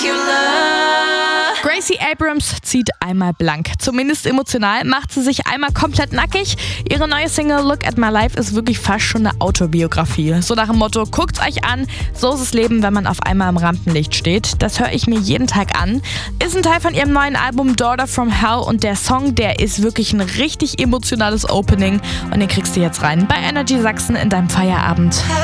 Gracie Abrams zieht einmal blank. Zumindest emotional macht sie sich einmal komplett nackig. Ihre neue Single Look at My Life ist wirklich fast schon eine Autobiografie. So nach dem Motto, guckt's euch an, so ist das Leben, wenn man auf einmal im Rampenlicht steht. Das höre ich mir jeden Tag an. Ist ein Teil von ihrem neuen Album Daughter from Hell und der Song, der ist wirklich ein richtig emotionales Opening und den kriegst du jetzt rein bei Energy Sachsen in deinem Feierabend.